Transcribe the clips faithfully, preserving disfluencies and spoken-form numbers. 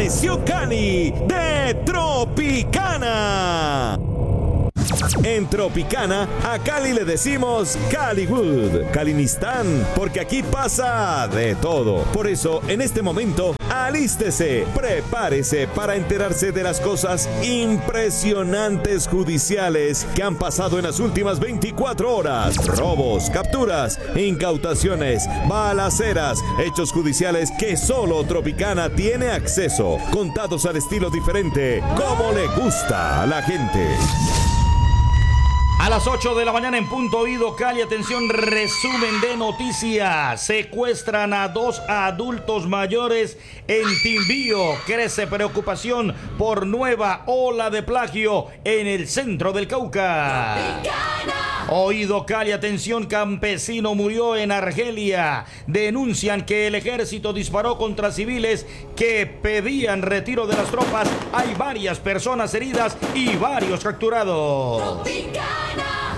amaneció Cali de Tropicana. En Tropicana, a Cali le decimos Caliwood, Calinistán, porque aquí pasa de todo. Por eso, en este momento, alístese, prepárese para enterarse de las cosas impresionantes judiciales que han pasado en las últimas veinticuatro horas. Robos, capturas, incautaciones, balaceras, hechos judiciales que solo Tropicana tiene acceso, contados al estilo diferente, como le gusta a la gente. A las ocho de la mañana en punto, oído Cali, atención, resumen de noticias. Secuestran a dos adultos mayores en Timbío. Crece preocupación por nueva ola de plagio en el centro del Cauca. Tropicana. Oído Cali, atención, campesino murió en Argelia. Denuncian que el ejército disparó contra civiles que pedían retiro de las tropas. Hay varias personas heridas y varios capturados. Tropicana.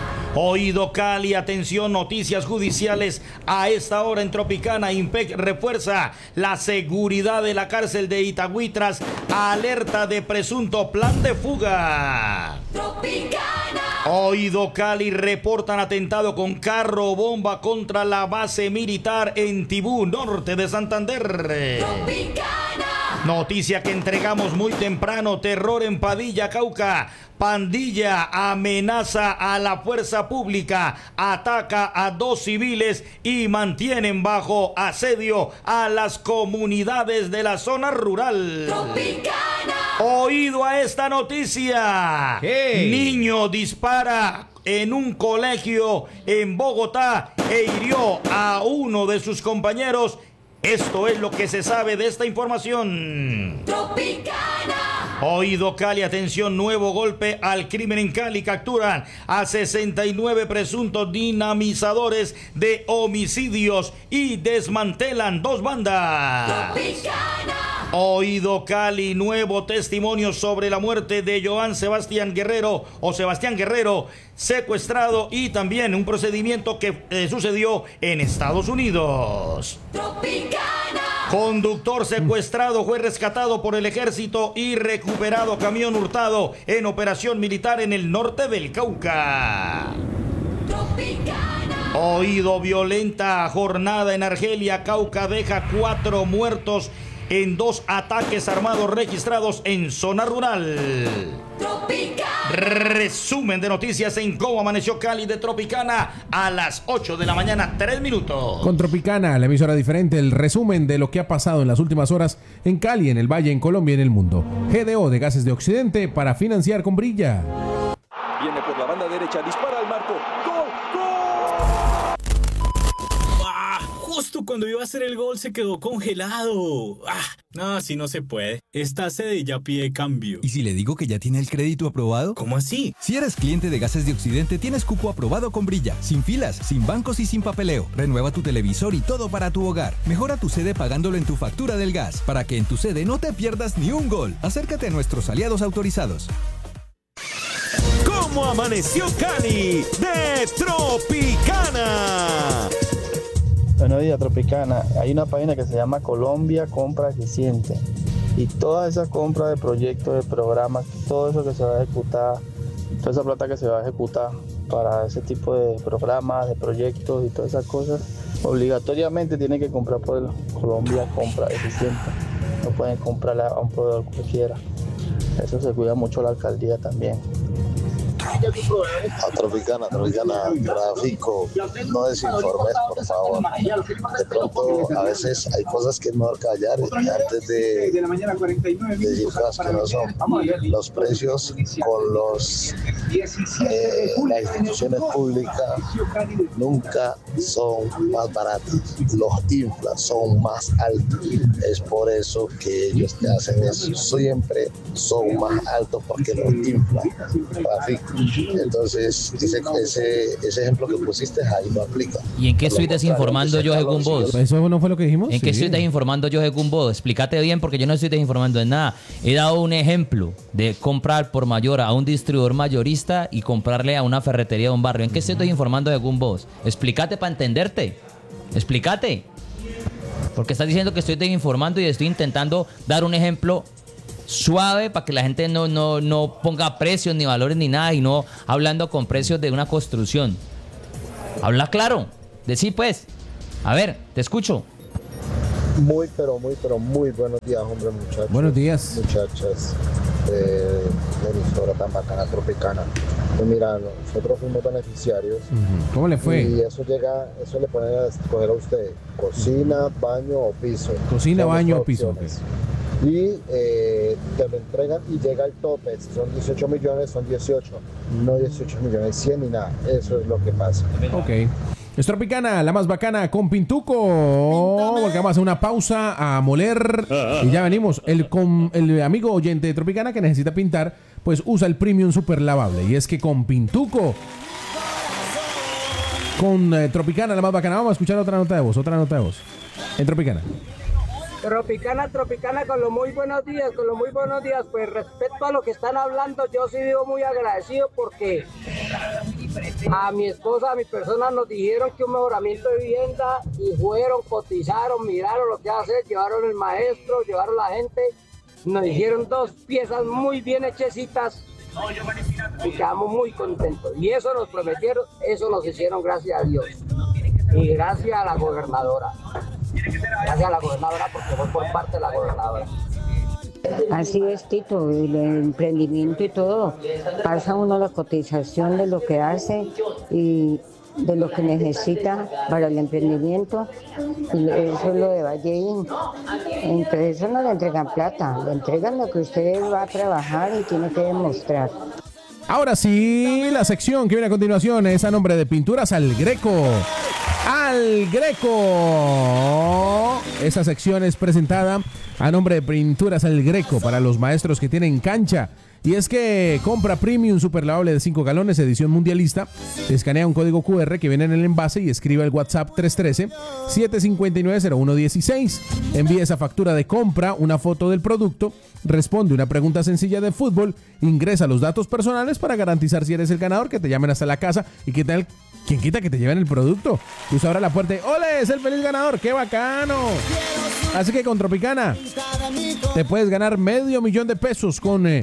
Oído Cali, atención, noticias judiciales a esta hora en Tropicana. IMPEC refuerza la seguridad de la cárcel de Itagüí tras alerta de presunto plan de fuga. Tropicana. Oído Cali, reportan atentado con carro bomba contra la base militar en Tibú, norte de Santander. Tropicana. Noticia que entregamos muy temprano, terror en Padilla, Cauca. Pandilla amenaza a la fuerza pública, ataca a dos civiles y mantienen bajo asedio a las comunidades de la zona rural. Tropicana. Oído a esta noticia. ¿Qué? Niño dispara en un colegio en Bogotá e hirió a uno de sus compañeros. Esto es lo que se sabe de esta información. Tropicana. Oído Cali, atención, nuevo golpe al crimen en Cali. Capturan a sesenta y nueve presuntos dinamizadores de homicidios y desmantelan dos bandas. Tropicana. Oído Cali, nuevo testimonio sobre la muerte de Joan Sebastián Guerrero o Sebastián Guerrero, secuestrado, y también un procedimiento que eh, sucedió en Estados Unidos. Tropicana. Conductor secuestrado fue rescatado por el ejército y recuperado camión hurtado en operación militar en el norte del Cauca. Tropicana. Oído, violenta jornada en Argelia, Cauca deja cuatro muertos en dos ataques armados registrados en zona rural. Tropicana. Resumen de noticias en Cómo Amaneció Cali de Tropicana a las ocho de la mañana, tres minutos. Con Tropicana, la emisora diferente, el resumen de lo que ha pasado en las últimas horas en Cali, en el Valle, en Colombia y en el mundo. G D O de Gases de Occidente para financiar con Brilla. Viene por la banda derecha, dispara al marco. ¡Gol! ¡Gol! ¡Ah! Justo cuando iba a hacer el gol se quedó congelado. ¡Ah! No, así no se puede. Esta sede ya pide cambio. ¿Y si le digo que ya tiene el crédito aprobado? ¿Cómo así? Si eres cliente de Gases de Occidente, tienes cupo aprobado con Brilla. Sin filas, sin bancos y sin papeleo. Renueva tu televisor y todo para tu hogar. Mejora tu sede pagándolo en tu factura del gas, para que en tu sede no te pierdas ni un gol. Acércate a nuestros aliados autorizados. ¿Cómo amaneció Cali de Tropicana? Buenos días, Tropicana. Hay una página que se llama Colombia Compra Eficiente. Y toda esa compra de proyectos, de programas, todo eso que se va a ejecutar, toda esa plata que se va a ejecutar para ese tipo de programas, de proyectos y todas esas cosas, obligatoriamente tienen que comprar por el Colombia Compra Eficiente. No pueden comprarla a un proveedor cualquiera. Eso se cuida mucho la alcaldía también. A Tropicana, Tropicana, tráfico, no desinformes, por favor. De pronto, a veces hay cosas que es mejor callar antes de, de decir cosas que no son. Los precios con los eh, las instituciones públicas nunca son más baratas, los inflan, son más altos. Es por eso que ellos te hacen eso. Siempre son más altos porque los inflan. Tráfico. Entonces, ese, ese, ese ejemplo que pusiste ahí no aplica. ¿Y en qué estoy desinformando yo según vos? ¿Eso no fue lo que dijimos? ¿En qué sí. estoy desinformando yo según vos? Explícate bien, porque yo no estoy desinformando en nada. He dado un ejemplo de comprar por mayor a un distribuidor mayorista y comprarle a una ferretería de un barrio. ¿En qué estoy desinformando según vos? Explícate para entenderte. Explícate. Porque estás diciendo que estoy desinformando y estoy intentando dar un ejemplo suave para que la gente no, no, no ponga precios ni valores ni nada y no hablando con precios de una construcción. Habla claro, decí pues. A ver, te escucho. Muy, pero muy, pero muy buenos días, hombre, muchachos. Buenos días. Muchachas de la emisora tan bacana Tropicana. Pues mira, nosotros fuimos beneficiarios. Uh-huh. ¿Cómo le fue? Y eso llega, eso le ponen a escoger a usted, cocina, baño o piso. Cocina, Son baño las o piso. opciones. Y eh, te lo entregan y llega al tope. Si son dieciocho millones, son dieciocho. No dieciocho millones, cien ni nada. Eso es lo que pasa. Ok. Es Tropicana, la más bacana con Pintuco. Porque vamos a hacer una pausa a moler. Y ya venimos. El, con, el amigo oyente de Tropicana que necesita pintar, pues usa el Premium Super Lavable. Y es que con Pintuco, con eh, Tropicana, la más bacana. Vamos a escuchar otra nota de voz. Otra nota de voz. En Tropicana. Tropicana, Tropicana, con los muy buenos días, con los muy buenos días. Pues respecto a lo que están hablando, yo sí vivo muy agradecido porque a mi esposa, a mi persona nos dijeron que un mejoramiento de vivienda y fueron, cotizaron, miraron lo que hacer, llevaron el maestro, llevaron la gente, nos dijeron dos piezas muy bien hechecitas y quedamos muy contentos. Y eso nos prometieron, eso nos hicieron, gracias a Dios y gracias a la gobernadora. Gracias a la gobernadora porque fue por parte de la gobernadora. Así es, Tito, el emprendimiento y todo. Pasa uno la cotización de lo que hace y de lo que necesita para el emprendimiento. Y eso es lo de Valleín. Entonces eso no le entregan plata, le entregan lo que usted va a trabajar y tiene que demostrar. Ahora sí, la sección que viene a continuación es a nombre de Pinturas Al Greco. Al Greco. Esa sección es presentada a nombre de Pinturas Al Greco para los maestros que tienen cancha. Y es que compra Premium Super Lavable de cinco galones, edición mundialista. Escanea un código cu erre que viene en el envase y escribe al WhatsApp tres uno tres, siete cinco nueve, cero uno uno seis. Envía esa factura de compra, una foto del producto, responde una pregunta sencilla de fútbol, ingresa los datos personales para garantizar si eres el ganador, que te llamen hasta la casa y que tal. ¿Quién quita que te lleven el producto? Tú abres la puerta y ¡ole! Es el feliz ganador. ¡Qué bacano! Así que con Tropicana te puedes ganar medio millón de pesos con eh,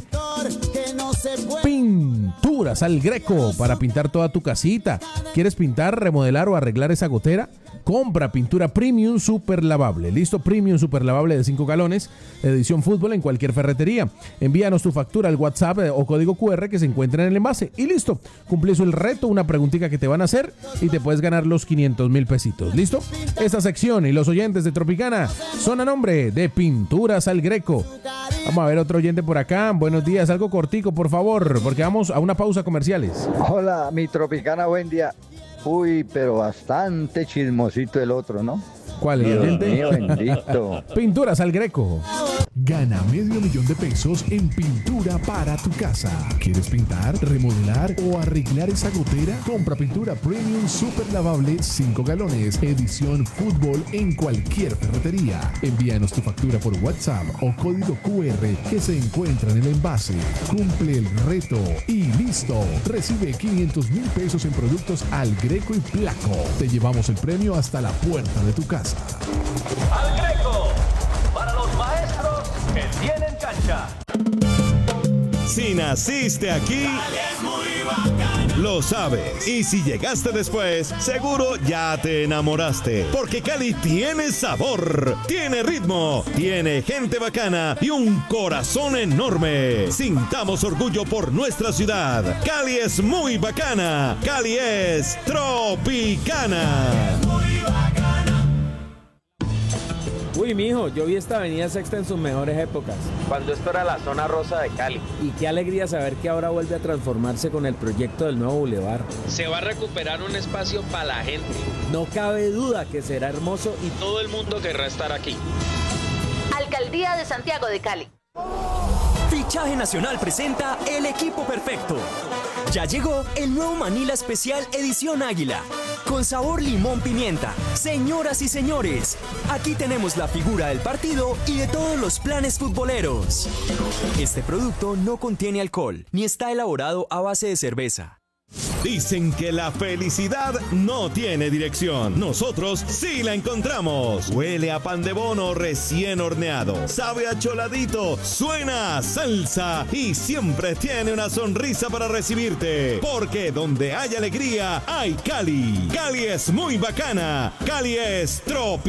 Pinturas Al Greco para pintar toda tu casita. ¿Quieres pintar, remodelar o arreglar esa gotera? Compra pintura Premium Super Lavable. Listo, Premium Super Lavable de cinco galones, edición fútbol en cualquier ferretería. Envíanos tu factura al WhatsApp eh, o código cu erre que se encuentra en el envase. Y listo, cumplís el reto, una preguntita que te van a hacer y te puedes ganar los quinientos mil pesitos. ¿Listo? Esta sección y los oyentes de Tropicana son a nombre de Pinturas Al Greco. Vamos a ver otro oyente por acá. Buenos días, algo cortico, por favor, porque vamos a una pausa comerciales. Hola, mi Tropicana, buen día. Uy, pero bastante chismosito el otro, ¿no? ¿Cuál es el oyente? Dios mío, bendito. Pinturas Al Greco. Gana medio millón de pesos en pintura para tu casa. ¿Quieres pintar, remodelar o arreglar esa gotera? Compra pintura Premium Super Lavable cinco galones, edición fútbol en cualquier ferretería. Envíanos tu factura por WhatsApp o código cu erre que se encuentra en el envase. Cumple el reto y listo. Recibe quinientos mil pesos en productos Al Greco y Placo. Te llevamos el premio hasta la puerta de tu casa. Al Greco, para los maestros que tienen cancha. Si naciste aquí, lo sabes. Y si llegaste después, seguro ya te enamoraste. Porque Cali tiene sabor, tiene ritmo, tiene gente bacana y un corazón enorme. Sintamos orgullo por nuestra ciudad. Cali es muy bacana. Cali es Tropicana. Uy, mijo, yo vi esta avenida Sexta en sus mejores épocas. Cuando esto era la zona rosa de Cali. Y qué alegría saber que ahora vuelve a transformarse con el proyecto del nuevo bulevar. Se va a recuperar un espacio para la gente. No cabe duda que será hermoso y todo el mundo querrá estar aquí. Alcaldía de Santiago de Cali. Fichaje Nacional presenta El Equipo Perfecto. Ya llegó el nuevo Manila Especial Edición Águila, con sabor limón pimienta. Señoras y señores, aquí tenemos la figura del partido y de todos los planes futboleros. Este producto no contiene alcohol, ni está elaborado a base de cerveza. Dicen que la felicidad no tiene dirección. Nosotros sí la encontramos. Huele a pan de bono recién horneado. Sabe a choladito. Suena a salsa. Y siempre tiene una sonrisa para recibirte. Porque donde hay alegría, hay Cali. Cali es muy bacana. Cali es tropical.